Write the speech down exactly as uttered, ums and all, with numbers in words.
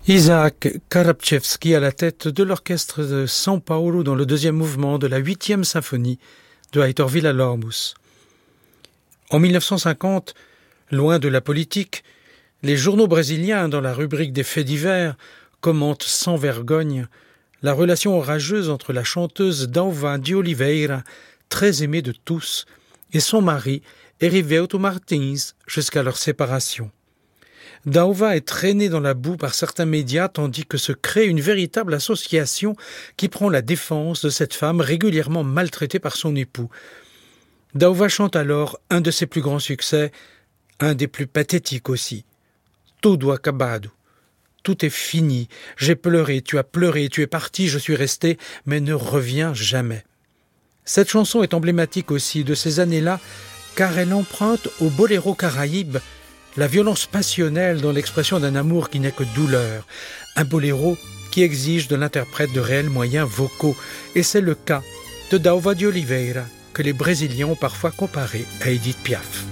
Isaac Karabchevski à la tête de l'orchestre de São Paulo dans le deuxième mouvement de la huitième symphonie de Heitor Villa-Lobos. En mille neuf cent cinquante, loin de la politique, les journaux brésiliens, dans la rubrique des faits divers, commentent sans vergogne la relation orageuse entre la chanteuse Dalva de Oliveira, très aimée de tous, et son mari, Erivelto Martins, jusqu'à leur séparation. Dalva est traînée dans la boue par certains médias tandis que se crée une véritable association qui prend la défense de cette femme régulièrement maltraitée par son époux. Dalva chante alors un de ses plus grands succès, un des plus pathétiques aussi. Tudo acabado. Tout est fini. J'ai pleuré, tu as pleuré, tu es parti, je suis resté, mais ne reviens jamais. Cette chanson est emblématique aussi de ces années-là, car elle emprunte au boléro caraïbe la violence passionnelle dans l'expression d'un amour qui n'est que douleur. Un boléro qui exige de l'interprète de réels moyens vocaux. Et c'est le cas de Dalva de Oliveira, que les Brésiliens ont parfois comparé à Edith Piaf.